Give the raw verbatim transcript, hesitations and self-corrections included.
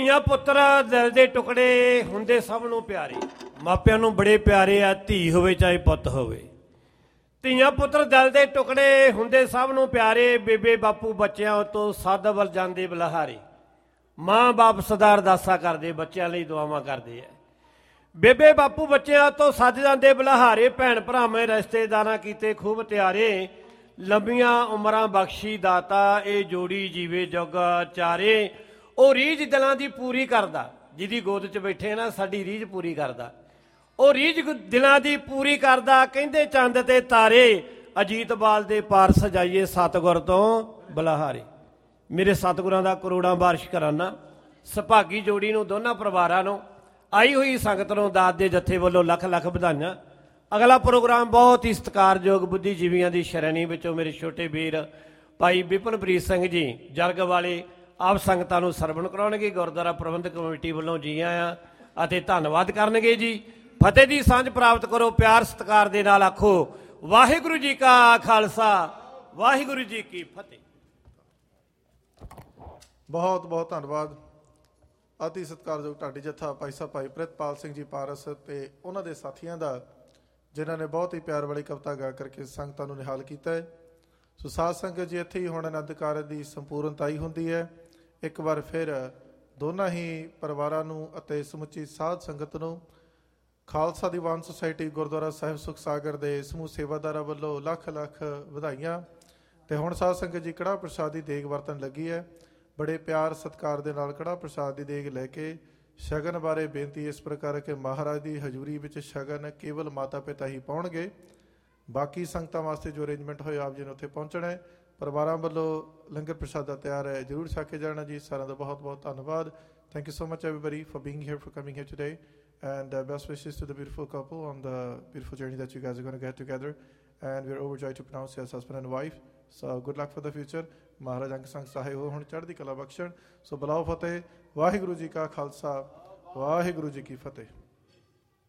ਧੀਆਂ ਪੁੱਤਰ ਦਿਲ ਦੇ ਟੁਕੜੇ ਹੁੰਦੇ ਸਭ ਨੂੰ ਪਿਆਰੇ, ਮਾਪਿਆਂ ਨੂੰ ਬੜੇ ਪਿਆਰੇ ਆ, ਧੀ ਹੋਵੇ ਚਾਹੇ ਪੁੱਤ ਹੋਵੇ। ਧੀਆਂ ਪੁੱਤਰ ਦਿਲ ਦੇ ਟੁਕੜੇ ਹੁੰਦੇ ਸਭ ਨੂੰ ਪਿਆਰੇ, ਬੇਬੇ ਬਾਪੂ ਬੱਚਿਆਂ ਤੋਂ ਸੱਦ ਵੱਲ ਜਾਂਦੇ ਬਲਿਹਾਰੇ। ਮਾਂ ਬਾਪ ਸਦਾ ਅਰਦਾਸਾਂ ਕਰਦੇ, ਬੱਚਿਆਂ ਲਈ ਦੁਆਵਾਂ ਕਰਦੇ ਆ। ਬੇਬੇ ਬਾਪੂ ਬੱਚਿਆਂ ਤੋਂ ਸੱਜ ਜਾਂਦੇ ਬਲਿਹਾਰੇ, ਭੈਣ ਭਰਾਵਾਂ ਰਿਸ਼ਤੇਦਾਰਾਂ ਕੀਤੇ ਖੂਬ ਤਿਆਰੇ। ਲੰਬੀਆਂ ਉਮਰਾਂ ਬਖਸ਼ੀ ਦਾਤਾ, ਇਹ ਜੋੜੀ ਜੀਵੇ ਜੁਗ ਚਾਰੇ। ਉਹ ਰੀਝ ਦਿਲਾਂ ਦੀ ਪੂਰੀ ਕਰਦਾ, ਜਿਹਦੀ ਗੋਦ 'ਚ ਬੈਠੇ ਨਾ ਸਾਡੀ ਰੀਝ ਪੂਰੀ ਕਰਦਾ। ਉਹ ਰੀਝ ਦਿਲਾਂ ਦੀ ਪੂਰੀ ਕਰਦਾ, ਕਹਿੰਦੇ ਚੰਦ ਤੇ ਤਾਰੇ। ਅਜੀਤ ਬਾਲ ਦੇ ਪਾਰ ਸਜਾਈਏ ਸਤਿਗੁਰ ਤੋਂ ਬਲਿਹਾਰੇ। ਮੇਰੇ ਸਤਿਗੁਰਾਂ ਦਾ ਕਰੋੜਾਂ ਬਾਰਿਸ਼ ਕਰਾਨਾ। ਸੁਭਾਗੀ ਜੋੜੀ ਨੂੰ, ਦੋਨਾਂ ਪਰਿਵਾਰਾਂ ਨੂੰ, ਆਈ ਹੋਈ ਸੰਗਤ ਨੂੰ ਦਾਤ ਦੇ ਜੱਥੇ ਵੱਲੋਂ ਲੱਖ ਲੱਖ ਵਧਾਈਆਂ। ਅਗਲਾ ਪ੍ਰੋਗਰਾਮ ਬਹੁਤ ਹੀ ਸਤਿਕਾਰਯੋਗ ਬੁੱਧੀਜੀਵੀਆਂ ਦੀ ਸ਼੍ਰੇਣੀ ਵਿੱਚੋਂ ਮੇਰੇ ਛੋਟੇ ਵੀਰ ਭਾਈ ਵਿਪਨਪ੍ਰੀਤ ਸਿੰਘ ਜੀ ਜਰਗ ਵਾਲੇ ਆਪ ਸੰਗਤਾਂ ਨੂੰ ਸਰਵਣ ਕਰਾਉਣਗੇ। ਗੁਰਦੁਆਰਾ ਪ੍ਰਬੰਧਕ ਕਮੇਟੀ ਵੱਲੋਂ ਜੀ ਆਇਆਂ ਅਤੇ ਧੰਨਵਾਦ ਕਰਨਗੇ ਜੀ। ਫਤਿਹ ਦੀ ਸਾਂਝ ਪ੍ਰਾਪਤ ਕਰੋ, ਪਿਆਰ ਸਤਿਕਾਰ ਦੇ ਨਾਲ ਆਖੋ ਵਾਹਿਗੁਰੂ ਜੀ ਕਾ ਖਾਲਸਾ, ਵਾਹਿਗੁਰੂ ਜੀ ਕੀ ਫਤਿਹ। ਬਹੁਤ ਬਹੁਤ ਧੰਨਵਾਦ। ਅਤੀ ਸਤਿਕਾਰਯੋਗ ਢਾਡੀ ਜੱਥਾ ਭਾਈ ਸਾਹਿਬ ਭਾਈ ਪ੍ਰਿਤਪਾਲ ਸਿੰਘ ਜੀ ਪਾਰਸ ਅਤੇ ਉਹਨਾਂ ਦੇ ਸਾਥੀਆਂ ਦਾ, ਜਿਨ੍ਹਾਂ ਨੇ ਬਹੁਤ ਹੀ ਪਿਆਰ ਵਾਲੀ ਕਵਿਤਾ ਗਾ ਕਰਕੇ ਸੰਗਤਾਂ ਨੂੰ ਨਿਹਾਲ ਕੀਤਾ ਹੈ। ਸੋ ਸਾਧ ਸੰਗਤ ਜੀ, ਇੱਥੇ ਹੀ ਹੁਣ ਆਨੰਦ ਕਾਰਜ ਦੀ ਸੰਪੂਰਨਤਾਈ ਹੁੰਦੀ ਹੈ। ਇੱਕ ਵਾਰ ਫਿਰ ਦੋਨਾਂ ਹੀ ਪਰਿਵਾਰਾਂ ਨੂੰ ਅਤੇ ਸਮੁੱਚੀ ਸਾਧ ਸੰਗਤ ਨੂੰ ਖਾਲਸਾ ਦੀਵਾਨ ਸੁਸਾਇਟੀ ਗੁਰਦੁਆਰਾ ਸਾਹਿਬ ਸੁਖ ਸਾਗਰ ਦੇ ਸਮੂਹ ਸੇਵਾਦਾਰਾਂ ਵੱਲੋਂ ਲੱਖ ਲੱਖ ਵਧਾਈਆਂ। ਅਤੇ ਹੁਣ ਸਾਧ ਸੰਗਤ ਜੀ ਕੜਾਹ ਪ੍ਰਸ਼ਾਦ ਦੀ ਦੇਗ ਵਰਤਣ ਲੱਗੀ ਹੈ। ਬੜੇ ਪਿਆਰ ਸਤਿਕਾਰ ਦੇ ਨਾਲ ਕੜਾਹ ਪ੍ਰਸ਼ਾਦ ਦੀ ਦੇਗ ਲੈ ਕੇ ਸ਼ਗਨ ਬਾਰੇ ਬੇਨਤੀ ਇਸ ਪ੍ਰਕਾਰ ਕਿ ਮਹਾਰਾਜ ਦੀ ਹਜ਼ੂਰੀ ਵਿੱਚ ਸ਼ਗਨ ਕੇਵਲ ਮਾਤਾ ਪਿਤਾ ਹੀ ਪਾਉਣਗੇ। ਬਾਕੀ ਸੰਗਤਾਂ ਵਾਸਤੇ ਜੋ ਅਰੇਂਜਮੈਂਟ ਹੋਏ ਆਪ ਜੀ ਨੇ ਉੱਥੇ ਪਹੁੰਚਣਾ ਹੈ। ਪਰਿਵਾਰਾਂ ਵੱਲੋਂ ਲੰਗਰ ਪ੍ਰਸ਼ਾਦਾ ਤਿਆਰ ਹੈ, ਜ਼ਰੂਰ ਛਕ ਕੇ ਜਾਣਾ ਜੀ। ਸਾਰਿਆਂ ਦਾ ਬਹੁਤ ਬਹੁਤ ਧੰਨਵਾਦ। Thank you so much everybody for being here, for coming here today, and uh, best wishes to the beautiful couple on the beautiful journey that you guys are going to get together, and we're overjoyed to pronounce you as husband and wife. So good luck for the future. ਮਹਾਰਾਜ ਅੰਗ ਸੰਗ ਸਹਾਇ ਹੋ, ਹੁਣ ਚੜ੍ਹਦੀ ਕਲਾ ਬਖਸ਼ਣ। ਸੋ ਬੁਲਾਓ ਫਤਿਹ। ਵਾਹਿਗੁਰੂ ਜੀ ਕਾ ਖਾਲਸਾ, ਵਾਹਿਗੁਰੂ ਜੀ ਕੀ ਫਤਿਹ।